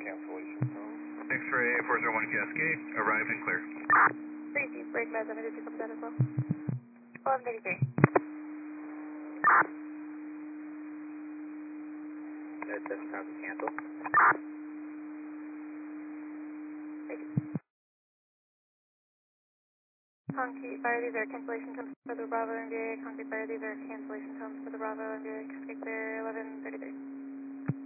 cancellation tone. X-ray 401 Cascade, arrived and clear. 3 break med, did you come down as well? 1183. Med 7000 cancel. Concrete fire, these are cancellation tones for the Bravo NVA. Concrete fire, these are cancellation tones for the Bravo NVA. Cascade clear, 1133.